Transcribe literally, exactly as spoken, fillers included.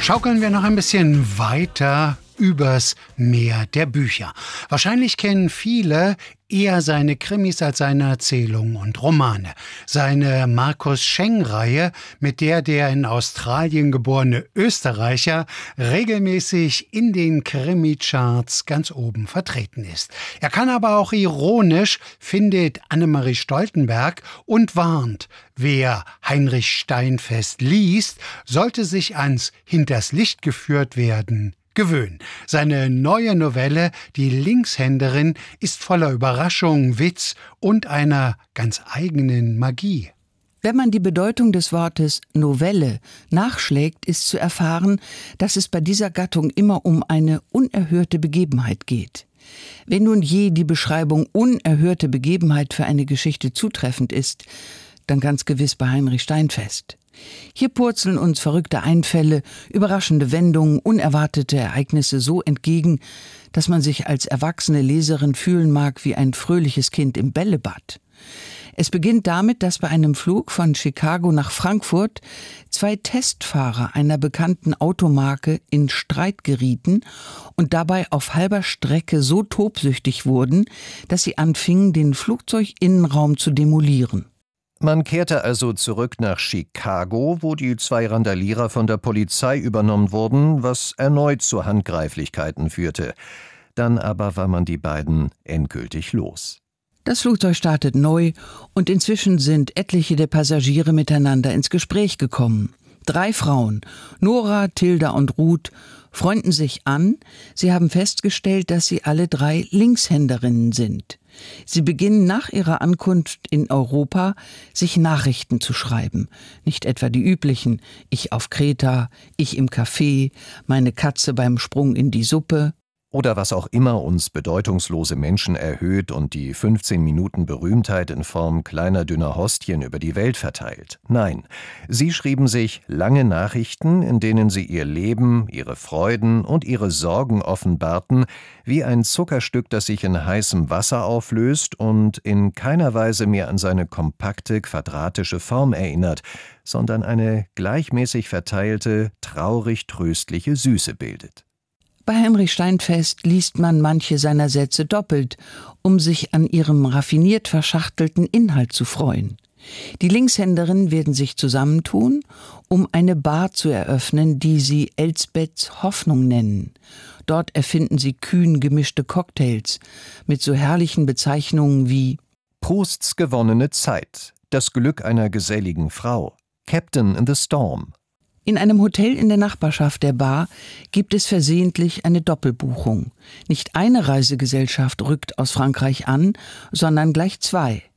Schaukeln wir noch ein bisschen weiter übers Meer der Bücher. Wahrscheinlich kennen viele eher seine Krimis als seine Erzählungen und Romane. Seine Markus Scheng-Reihe, mit der der in Australien geborene Österreicher regelmäßig in den Krimi-Charts ganz oben vertreten ist. Er kann aber auch ironisch, findet Annemarie Stoltenberg und warnt, wer Heinrich Steinfest liest, sollte sich ans hinters Licht geführt werden gewöhnen. Seine neue Novelle, Die Linkshänderin, ist voller Überraschung, Witz und einer ganz eigenen Magie. Wenn man die Bedeutung des Wortes Novelle nachschlägt, ist zu erfahren, dass es bei dieser Gattung immer um eine unerhörte Begebenheit geht. Wenn nun je die Beschreibung unerhörte Begebenheit für eine Geschichte zutreffend ist, dann ganz gewiss bei Heinrich Steinfest. Hier purzeln uns verrückte Einfälle, überraschende Wendungen, unerwartete Ereignisse so entgegen, dass man sich als erwachsene Leserin fühlen mag wie ein fröhliches Kind im Bällebad. Es beginnt damit, dass bei einem Flug von Chicago nach Frankfurt zwei Testfahrer einer bekannten Automarke in Streit gerieten und dabei auf halber Strecke so tobsüchtig wurden, dass sie anfingen, den Flugzeuginnenraum zu demolieren. Man kehrte also zurück nach Chicago, wo die zwei Randalierer von der Polizei übernommen wurden, was erneut zu Handgreiflichkeiten führte. Dann aber war man die beiden endgültig los. Das Flugzeug startet neu und inzwischen sind etliche der Passagiere miteinander ins Gespräch gekommen. Drei Frauen, Nora, Tilda und Ruth, freunden sich an. Sie haben festgestellt, dass sie alle drei Linkshänderinnen sind. Sie beginnen nach ihrer Ankunft in Europa, sich Nachrichten zu schreiben. Nicht etwa die üblichen, ich auf Kreta, ich im Café, meine Katze beim Sprung in die Suppe. Oder was auch immer uns bedeutungslose Menschen erhöht und die fünfzehn Minuten Berühmtheit in Form kleiner dünner Hostien über die Welt verteilt. Nein, sie schrieben sich lange Nachrichten, in denen sie ihr Leben, ihre Freuden und ihre Sorgen offenbarten, wie ein Zuckerstück, das sich in heißem Wasser auflöst und in keiner Weise mehr an seine kompakte, quadratische Form erinnert, sondern eine gleichmäßig verteilte, traurig tröstliche Süße bildet. Bei Heinrich Steinfest liest man manche seiner Sätze doppelt, um sich an ihrem raffiniert verschachtelten Inhalt zu freuen. Die Linkshänderinnen werden sich zusammentun, um eine Bar zu eröffnen, die sie Elsbeths Hoffnung nennen. Dort erfinden sie kühn gemischte Cocktails mit so herrlichen Bezeichnungen wie Prousts gewonnene Zeit, das Glück einer geselligen Frau, Captain in the Storm. In einem Hotel in der Nachbarschaft der Bar gibt es versehentlich eine Doppelbuchung. Nicht eine Reisegesellschaft rückt aus Frankreich an, sondern gleich zwei.